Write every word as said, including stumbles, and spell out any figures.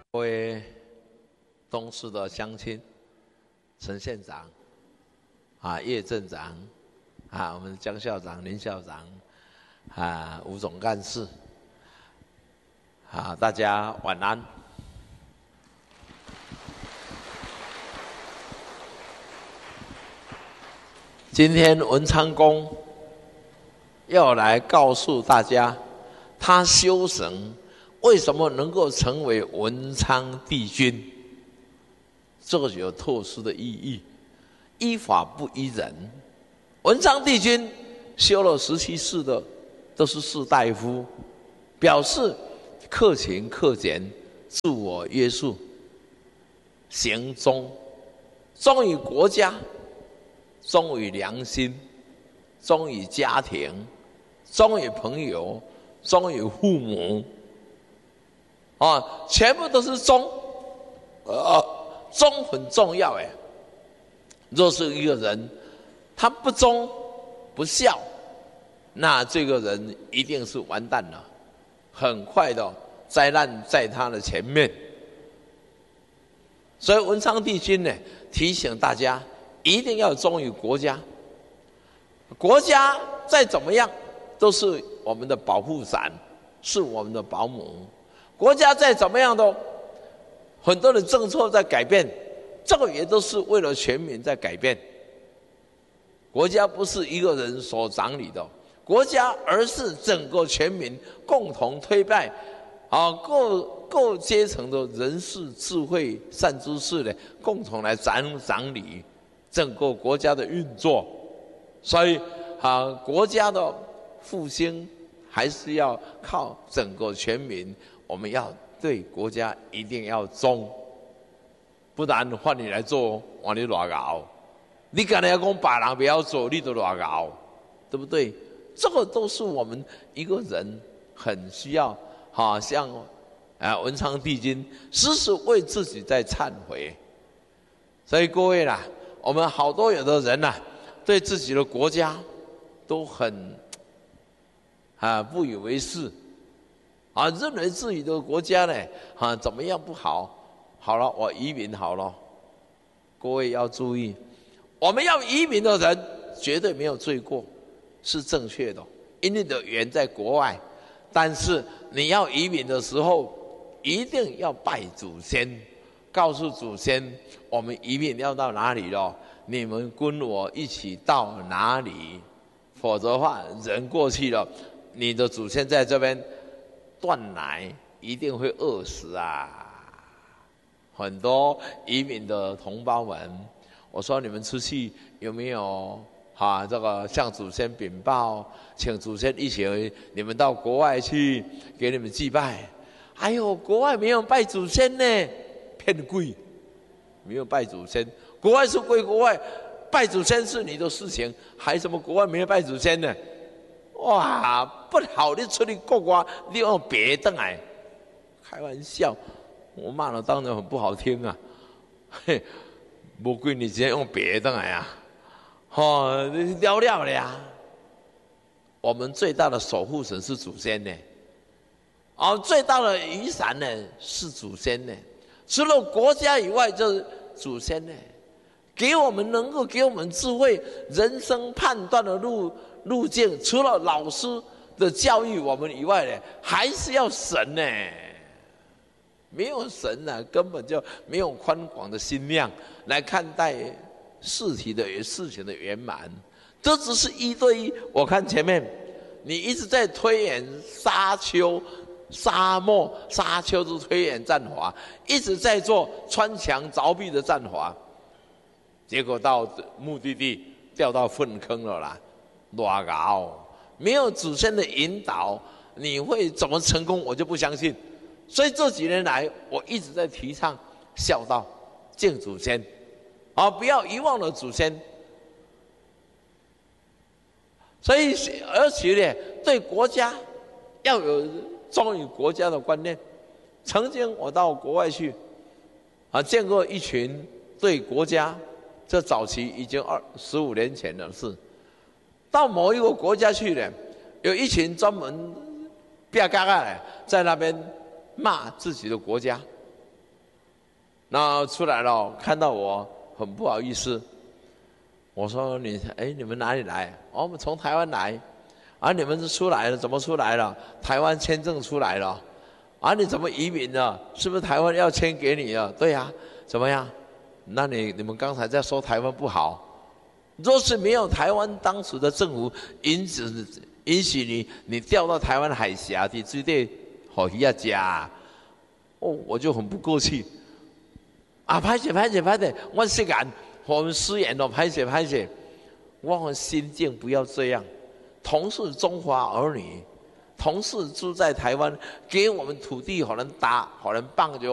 各位东市的乡亲，陈县长，啊，叶镇长，啊，我们江校长、林校长，啊，吴总干事，啊，大家晚安。今天文昌公要来告诉大家，他修神为什么能够成为文昌帝君，这个有特殊的意义。依法不依人，文昌帝君修了十七世的都是士大夫，表示克勤克俭，自我约束，行忠，忠于国家，忠于良心，忠于家庭，忠于朋友，忠于父母，啊，全部都是忠，呃，忠很重要哎。若是一个人他不忠不孝，那这个人一定是完蛋了，很快的灾难在他的前面。所以文昌帝君呢，提醒大家一定要忠于国家，国家再怎么样都是我们的保护伞，是我们的保姆。国家再怎么样都很多的政策在改变，这个也都是为了全民在改变。国家不是一个人所掌理的国家，而是整个全民共同推拜，啊，各各阶层的人士、智慧、善知识的共同来掌掌理整个国家的运作。所以啊，国家的复兴还是要靠整个全民，我们要对国家一定要忠，不然换你来做，换你乱搞。你刚才要讲别人不要做，你就乱搞，对不对？这个都是我们一个人很需要，好像啊文昌帝君时时为自己在忏悔。所以各位啦，我们好多有的人呐，对自己的国家都很啊不以为是，啊认为自己的国家呢啊怎么样不好，好了我移民好了。各位要注意，我们要移民的人绝对没有罪过，是正确的，因为你的缘在国外。但是你要移民的时候，一定要拜祖先，告诉祖先我们移民要到哪里了，你们跟我一起到哪里，否则的话人过去了，你的祖先在这边断奶，一定会饿死啊。很多移民的同胞们，我说你们出去有没有啊？这个向祖先禀报，请祖先一起，你们到国外去给你们祭拜。哎呦，国外没有拜祖先呢，骗鬼，没有拜祖先。国外是归国外，拜祖先是你的事情，还什么国外没有拜祖先呢？哇，不好的出去国外，你用别的来，开玩笑。我骂了当然很不好听啊，嘿，不归你直接用别的来啊，哦，聊聊了呀。我们最大的守护神是祖先呢，哦，最大的雨伞呢是祖先呢，除了国家以外就是祖先呢，给我们能够给我们智慧、人生判断的路路径，除了老师的教育我们以外呢，还是要神呢。没有神啊，根本就没有宽广的心量来看待事体的事情的圆满，这只是一对一。我看前面你一直在推演沙丘、沙漠、沙丘之推演战法，一直在做穿墙凿壁的战法，结果到目的地掉到粪坑了啦，乱搞，没有祖先的引导，你会怎么成功？我就不相信。所以这几年来，我一直在提倡孝道、敬祖先，啊，不要遗忘了祖先。所以，而且呢，对国家要有忠于国家的观念。曾经我到国外去，啊，见过一群对国家，这早期已经二十五年前的事。到某一个国家去呢，有一群专门啪嘎嘎在那边骂自己的国家， 那出来了，看到我很不好意思。我说你哎，你们哪里来？哦，我们从台湾来。啊，你们是出来了？怎么出来了？台湾签证出来了。啊，你怎么移民了？是不是台湾要签给你了？对呀、啊，怎么样？那你你们刚才在说台湾不好，若是没有台湾当时的政府允许允许你你调到台湾海峡去，绝对好鱼啊加。哦，我就很不过去。啊，拍摄拍摄拍摄，我是敢，我们失言了，拍摄拍摄。我们心境不要这样，同是中华儿女，同是住在台湾，给我们土地，好人打，好人棒就。